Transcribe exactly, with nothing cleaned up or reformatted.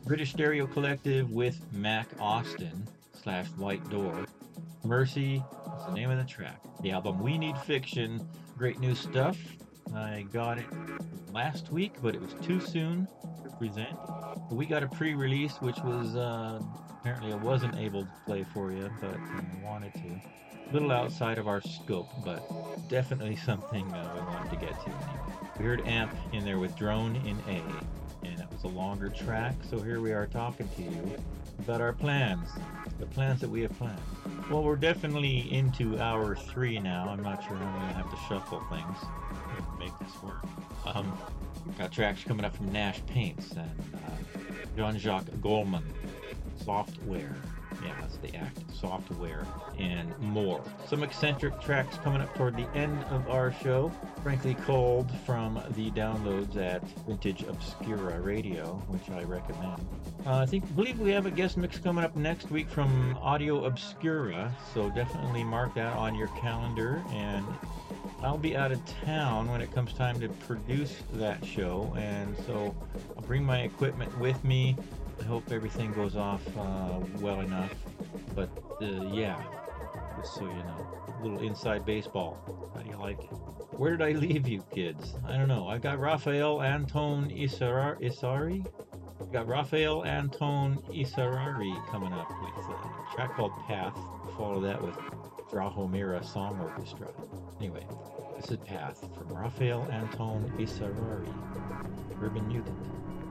British Stereo Collective with Mac Austin slash White Door. Mercy is the name of the track. The album We Need Fiction. Great new stuff. I got it last week, but it was too soon to present. We got a pre-release, which was uh, apparently I wasn't able to play for you, but I wanted to. A little outside of our scope, but definitely something uh, we wanted to get to anyway. We heard Amp in there with Drone in A, and it was a longer track, so here we are talking to you about our plans, the plans that we have planned. Well, we're definitely into hour three now. I'm not sure how I'm going to have to shuffle things to make this work. Um, we've got tracks coming up from Nash Paints and uh, Jean-Jacques Goldman, Software. Yeah, that's the act. Software and more. Some eccentric tracks coming up toward the end of our show. Frankly Cold from the downloads at Vintage Obscura Radio, which I recommend. Uh, I think, believe we have a guest mix coming up next week from Audio Obscura, so definitely mark that on your calendar. And I'll be out of town when it comes time to produce that show, and so I'll bring my equipment with me. I hope everything goes off uh, well enough. But uh, yeah, just so you know, a little inside baseball. How do you like it? Where did I leave you, kids? I don't know. I got Rafael Antone Isar- Isari. Got Rafael Antone Isarari coming up with a track called Path. Follow that with Drahomira Song Orchestra. Anyway, this is Path from Rafael Antone Isarari, Urban Mutant.